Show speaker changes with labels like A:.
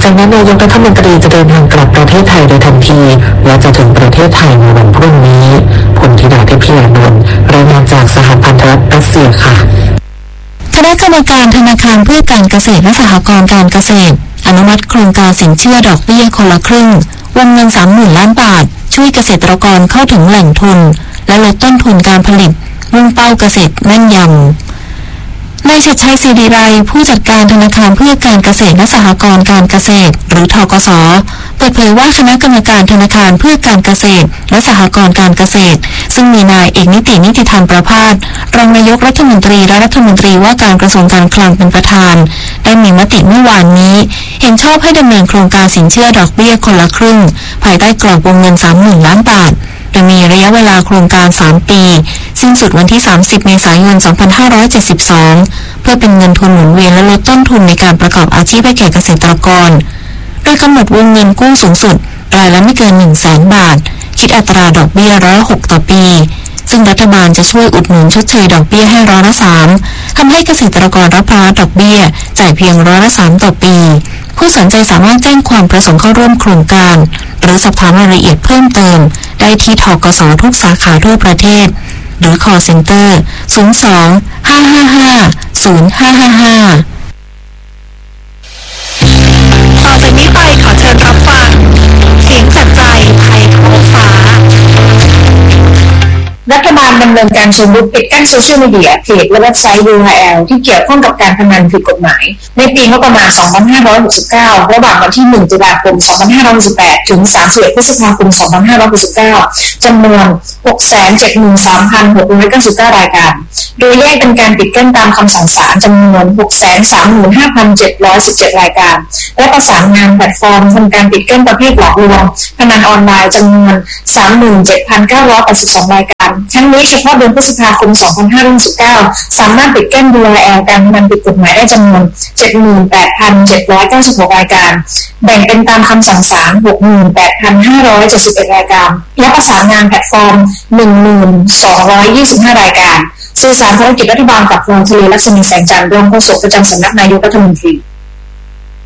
A: จากนั้นนายกรัฐมนตรีจะเดินทางกลับประเทศไทยโดยทันทีและจะถึงประเทศไทยในวันพรุ่งนี้ผลธิดาทิพยานนท์รายงานจากสหพันธรัฐรัสเซียค่ะ
B: คณะกรรมการธนาคารเพื่อการเกษตรและสหกรณ์การเกษตรอนุมัติโครงการสินเชื่อดอกเบี้ยคนละครึ่งวงเงิน 30,000 ล้านบาทช่วยเกษตรกรเข้าถึงแหล่งทุนและลดต้นทุนการผลิตมุ่งเป้าเกษตรแม่นยำนายชัดชัยศิริไรผู้จัดการธนาคารเพื่อการเกษตรและสหกรณ์การเกษตรหรือธกส.เปิดเผยว่าคณะกรรมการธนาคารเพื่อการเกษตรและสหกรณ์การเกษตรซึ่งมีนายเอกนิติธรรมประภาสรองนายกรัฐมนตรีและรัฐมนตรีว่าการกระทรวงการคลังเป็นประธานได้มีมติเมื่อวานนี้เห็นชอบให้ดำเนินโครงการสินเชื่อดอกเบี้ยคนละครึ่งภายใต้กรอบวงเงิน 30,000 ล้านบาทโดยมีระยะเวลาโครงการ3ปีสิ้นสุดวันที่30 เมษายน 2572เพื่อเป็นเงินทุนหมุนเวียนและลดต้นทุนในการประกอบอาชีพให้แก่เกษตรกรโดยกำหนดวงเงินกู้สูงสุดรายละไม่เกิน 100,000 บาทคิดอัตราดอกเบี้ย6%ต่อปีซึ่งรัฐบาลจะช่วยอุดหนุนชดเชยดอกเบี้ยให้3%ทำให้เกษตรกรรับภาระดอกเบี้ยจ่ายเพียง3%ต่อปีผู้สนใจสามารถแจ้งความประสงค์เข้าร่วมโครงการหรือสอบถามรายละเอียดเพิ่มเติมได้ที่ธกส.ทุกสาขาทั่วประเทศหรือ call center 02-555-0555
C: ต่อจากนี้ไปขอเชิญรับฟังเสียงจากใจภัยท้องฟ้า
D: รัฐบาลดำเนินการเชิงรุกปิดกั้นโซเชียลมีเดียเพจและเว็บไซต์ URL ที่เกี่ยวข้องกับการพนันผิดกฎหมายในปีงบประมาณ 2569 ระหว่างวันที่ 1 ตุลาคม 2568 ถึง 31 พฤษภาคม 2569 จำนวน 673,699 รายการโดยแยกเป็นการปิดกั้นตามคำสั่งศาลจำนวน 635,717 รายการและประสานงานแพลตฟอร์มทำการปิดกั้นประเภทหลอกลวงพนันออนไลน์จำนวน 37,982 รายการทั้งนี้เฉพาะเดือนพฤษภาคม 2569 สามารถปิดกั้น URL การพนันผิดกฎหมายได้จำนวน 78,796 รายการแบ่งเป็นตามคำสั่งศาล 68,571 รายการและประสานงานแพลตฟอร์ม 1,225 รายการสื่อสารภารกิจรัฐบาลกับพลทะเลลักษณีแสงจันทร์รองโฆษกประจำสำนักนายกรัฐมนตรี